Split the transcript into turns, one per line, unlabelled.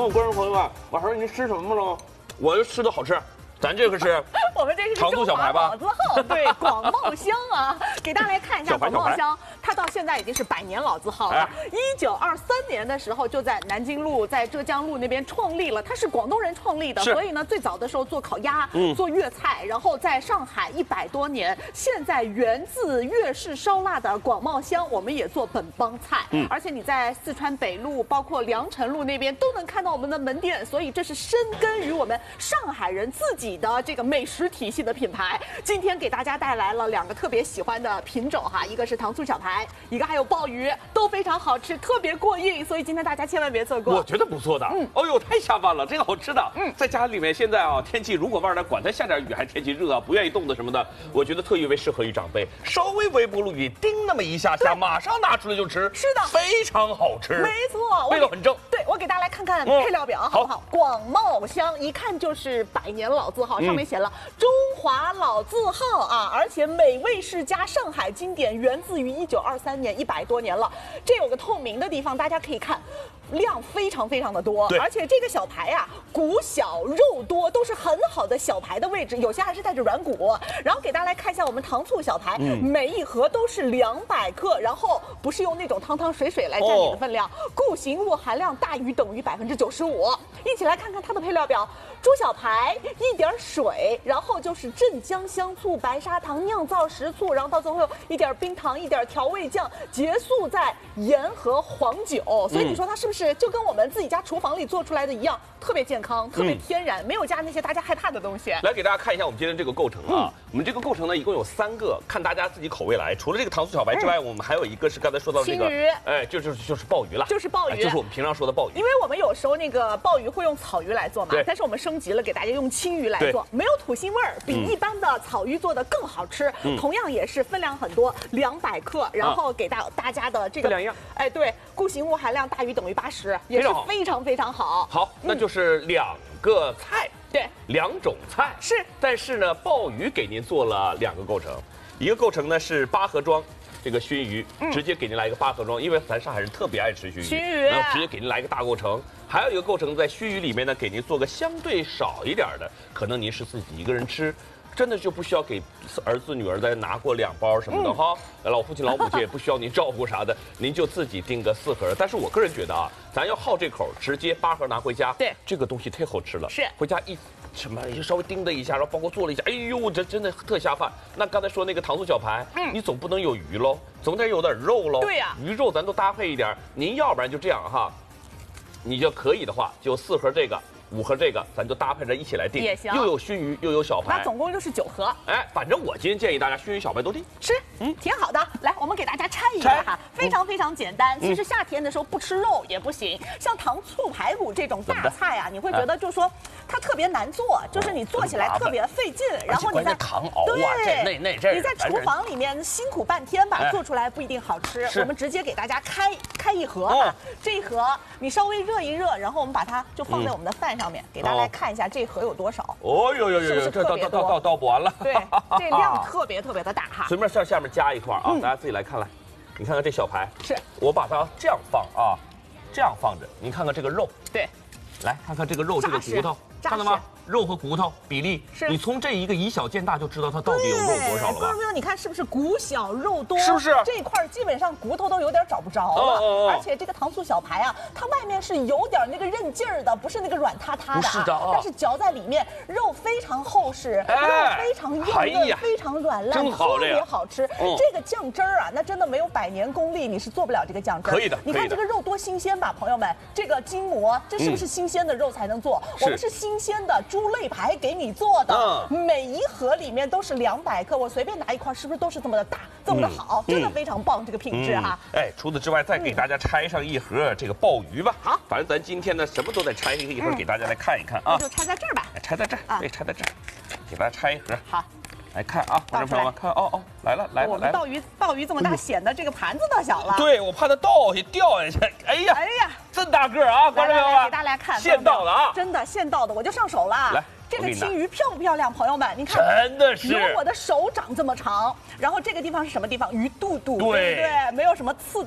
众观众朋友们，晚上您吃什么了？我就吃的好吃。咱这个是
我们这是
糖醋小排吧？
老字号，对，广茂香啊，给大家来看一下广茂香，它到现在已经是100年老字号了。1923年的时候就在南京路、在浙江路那边创立了，它是广东人创立的，所以呢，最早的时候做烤鸭、做粤菜，然后在上海100多年，现在源自粤式烧腊的广茂香，我们也做本帮菜，而且你在四川北路、包括良辰路那边都能看到我们的门店，所以这是深耕于我们上海人自己的这个美食体系的品牌。今天给大家带来了2个特别喜欢的品种哈，一个是糖醋小排，一个还有鲍鱼，都非常好吃，特别过硬，所以今天大家千万别错过。
我觉得不错的，哦呦，太下饭了，这个好吃的。在家里面现在啊，天气如果外边管它下点雨，还天气热啊，不愿意动的什么的，我觉得特别适合于长辈，稍微微波炉里叮那么一下下，马上拿出来就吃。是的，非常好吃，
没错，
味道很正。
对，我给大家来看看配料表，好不好？广茂香一看就是100年老字号，上面写了中华老字号啊，而且美味世家上海经典，源自于1923年，100多年了。这有个透明的地方，大家可以看，量非常非常的多，而且这个小排啊，骨小肉多，都是很好的小排的位置，有些还是带着软骨。然后给大家来看一下我们糖醋小排，每一盒都是200克，然后不是用那种汤汤水水来占你的分量，固形物含量大于等于95%。一起来看看它的配料表：猪小排一点水，然后就是镇江香醋、白砂糖、酿造食醋，然后到最后一点冰糖、一点调味酱，结束在盐和黄酒。所以你说它是不是就跟我们自己家厨房里做出来的一样，特别健康、特别天然，没有加那些大家害怕的东西？
来给大家看一下我们今天这个构成啊。我们这个构成呢，一共有3个，看大家自己口味来。除了这个糖醋小排之外，我们还有一个是刚才说到这个，哎，就是鲍鱼了，就是鲍鱼，就是我们平常说的鲍鱼。
因为我们有时候那个鲍鱼会用草鱼来做嘛，但是我们升级了，给大家用青鱼来做，没有土腥味儿，比一般的草鱼做的更好吃。同样也是分量很多，200克，然后给大家的这个
分量一样，
哎，对，固形物含量大于等于80，也是非常非常好。
好，那就是2个菜。
对
，2种菜
是，
但是呢，鲍鱼给您做了2个构成，一个构成呢是8盒装这个熏鱼，直接给您来一个8盒装，因为咱上海人特别爱吃熏鱼，然后直接给您来一个大构成。还有一个构成在熏鱼里面呢，给您做个相对少一点的，可能您是自己一个人吃。真的就不需要给儿子女儿再拿过2包什么的哈，老父亲老母亲也不需要您照顾啥的，您就自己订个4盒。但是我个人觉得啊，咱要好这口，直接8盒拿回家，对，这个东西太好吃了，是回家什么稍微叮的一下，然后包括做了一下，哎呦，这真的特下饭。那刚才说那个糖醋小排，你总不能有鱼喽，总得有点肉喽，对呀，鱼肉咱都搭配一点。您要不然就这样哈，你就可以的话就4盒这个。5盒这个，咱就搭配着一起来订，也行，又有熏鱼又有小排，
那总共就是9盒。
哎，反正我今天建议大家熏鱼小排都订，
是，挺好的。来，我们给大家拆一个哈，非常非常简单。其实夏天的时候不吃肉也不行，像糖醋排骨这种大菜啊，你会觉得就是说它特别难做，就是你做起来特别费劲，然后你在
糖熬啊，这
你在厨房里面辛苦半天吧，做出来不一定好吃。我们直接给大家开一盒哈，这一盒你稍微热一热，然后我们把它就放在我们的饭上面，给大家来看一下这盒有多少。
哦呦，这倒不完了。
对，这量特别特别的大哈。
随便下面加一块啊，大家自己来看来。你看看这小排，是我把它这样放啊，这样放着。您看看这个肉，对，来看看这个肉，这个骨头，看到吗？肉和骨头比例，你从这一个以小见大就知道它到底有肉多少了吧？
观众朋友，你看是不是骨小肉多？
是不是？
这一块基本上骨头都有点找不着了。而且这个糖醋小排啊，它外面是有点那个韧劲儿的，不是那个软塌塌的。是的，但是嚼在里面，肉非常厚实，肉非常硬嫩，非常软烂，特别好吃。这个酱汁儿啊，那真的没有100年功力，你是做不了这个酱汁。
可以的。
你看这个肉多新鲜吧，朋友们，这个筋膜，这是不是新鲜的肉才能做？我们是新鲜的猪肋排给你做的，每一盒里面都是200克，我随便拿一块，是不是都是这么的大，这么的好，真的非常棒，这个品质哈。
哎，除此之外，再给大家拆上一盒这个鲍鱼吧。好，反正咱今天呢什么都得拆一盒给大家来看一看啊。
那就拆在这儿吧。
拆在这儿，对，拆在这儿，给大家拆一盒。
好。
来看啊，观众朋友们，看来了。
我们鲍鱼这么大，显得这个盘子倒小了。
对，我怕它倒下掉下去。哎呀，这么大个啊，观众朋友们，
给大家看，
现倒的啊，
真的现倒的，我就上手了。
来。
这个青鱼漂不漂亮，朋友们？你看，
真的是
有我的手掌这么长。然后这个地方是什么地方？鱼肚肚，对不对？没有什么刺